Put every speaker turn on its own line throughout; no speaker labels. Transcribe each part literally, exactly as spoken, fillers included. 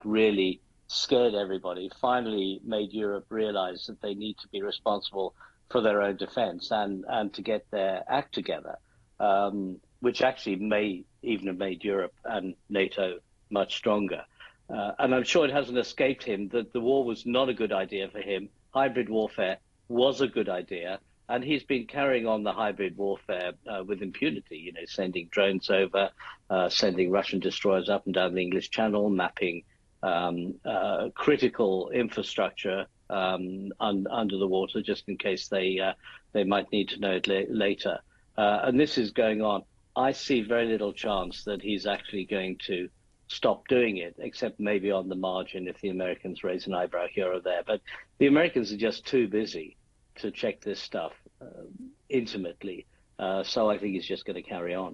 really scared everybody, finally made Europe realize that they need to be responsible for their own defense and, and to get their act together, um, which actually may even have made Europe and NATO much stronger. Uh, and I'm sure it hasn't escaped him that the war was not a good idea for him. Hybrid warfare was a good idea. And he's been carrying on the hybrid warfare uh, with impunity, you know, sending drones over, uh, sending Russian destroyers up and down the English Channel, mapping um, uh, critical infrastructure um, un under the water, just in case they uh, they might need to know it la later. Uh, and this is going on. I see very little chance that he's actually going to stop doing it, except maybe on the margin if the Americans raise an eyebrow here or there. But the Americans are just too busy to check this stuff uh, intimately. Uh, so I think he's just going to carry on.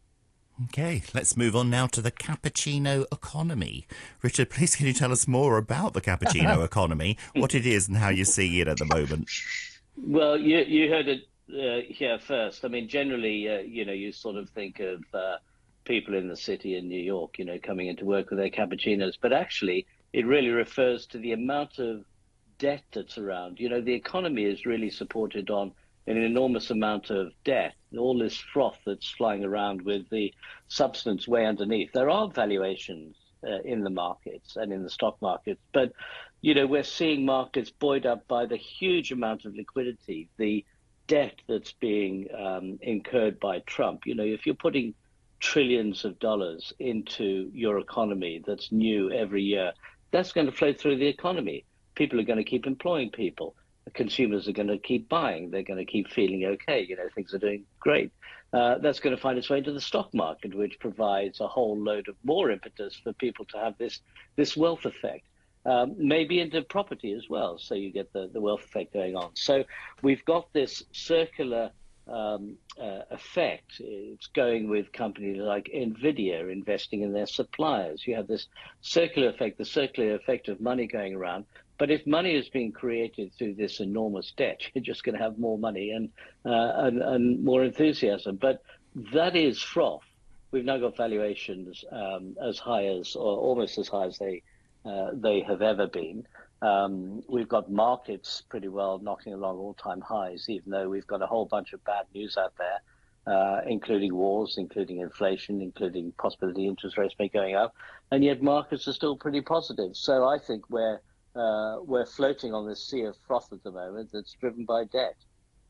Okay, let's move on now to the cappuccino economy. Richard, please can you tell us more about the cappuccino economy, what it is and how you see it at the moment?
Well, you, you heard it uh, here first. I mean, generally, uh, you know, you sort of think of uh, people in the city in New York, you know, coming into work with their cappuccinos, but actually it really refers to the amount of debt that's around. You know, the economy is really supported on an enormous amount of debt, all this froth that's flying around with the substance way underneath. There are valuations uh, in the markets and in the stock markets, but, you know, we're seeing markets buoyed up by the huge amount of liquidity, the debt that's being um, incurred by Trump. You know, if you're putting trillions of dollars into your economy that's new every year, that's going to flow through the economy. People are going to keep employing people. Consumers are going to keep buying. They're going to keep feeling okay. You know, things are doing great. Uh, that's going to find its way into the stock market, which provides a whole load of more impetus for people to have this this wealth effect. Um, maybe into property as well, so you get the, the wealth effect going on. So we've got this circular um, uh, effect. It's going with companies like NVIDIA investing in their suppliers. You have this circular effect, the circular effect of money going around. But if money is being created through this enormous debt, you're just going to have more money and, uh, and, and more enthusiasm. But that is froth. We've now got valuations um, as high as, or almost as high as they, uh, they have ever been. Um, we've got markets pretty well knocking along all-time highs, even though we've got a whole bunch of bad news out there, uh, including wars, including inflation, including possibility interest rates may going up. And yet markets are still pretty positive. So I think we're Uh, we're floating on this sea of froth at the moment that's driven by debt.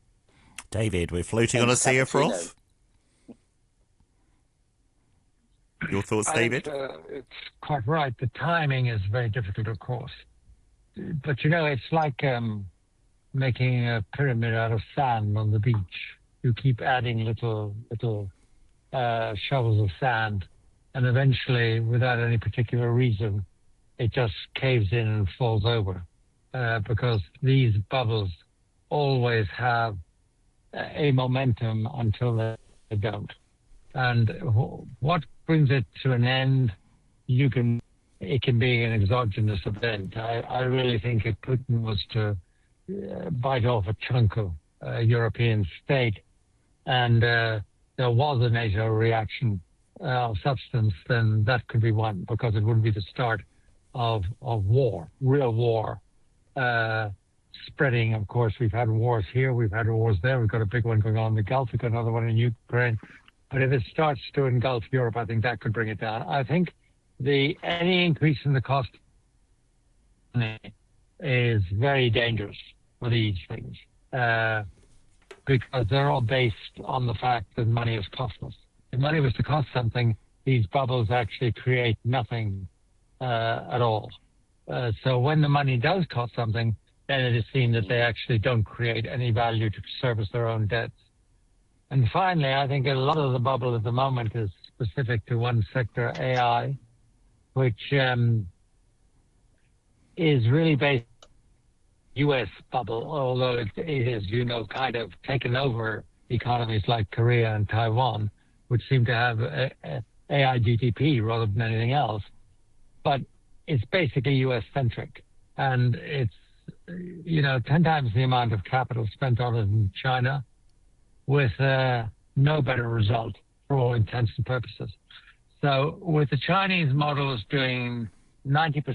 David, we're floating
and
on a sea
cappuccino.
of froth? Your thoughts,
I
David?
think, uh, it's quite right. The timing is very difficult, of course. But, you know, it's like um, making a pyramid out of sand on the beach. You keep adding little, little uh, shovels of sand, and eventually, without any particular reason, it just caves in and falls over uh, because these bubbles always have a momentum until they don't. And what brings it to an end, you can, it can be an exogenous event. I, I really think if Putin was to uh, bite off a chunk of uh, European state and uh, there was a NATO reaction uh, of substance, then that could be one, because it would be the start Of, of war, real war, uh, spreading. Of course, we've had wars here, we've had wars there, we've got a big one going on in the Gulf, we've got another one in Ukraine. But if it starts to engulf Europe, I think that could bring it down. I think the any increase in the cost is very dangerous for these things uh, because they're all based on the fact that money is costless. If money was to cost something, these bubbles actually create nothing Uh, at all. Uh, so when the money does cost something, then it is seen that they actually don't create any value to service their own debts. And finally, I think a lot of the bubble at the moment is specific to one sector, A I, which um, is really based on U S bubble, although it, it is, you know, kind of taken over economies like Korea and Taiwan, which seem to have a, a A I G D P rather than anything else. But it's basically U S centric, and it's, you know, ten times the amount of capital spent on it in China with uh, no better result for all intents and purposes. So with the Chinese models doing ninety percent